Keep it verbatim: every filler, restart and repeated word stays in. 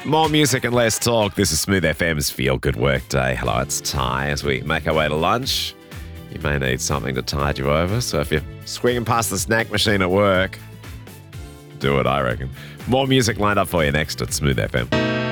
More music and less talk. This is Smooth F M's Feel Good Workday. Hello, it's Ty. As we make our way to lunch, you may need something to tide you over. So if you're swinging past the snack machine at work, do it, I reckon. More music lined up for you next at Smooth F M.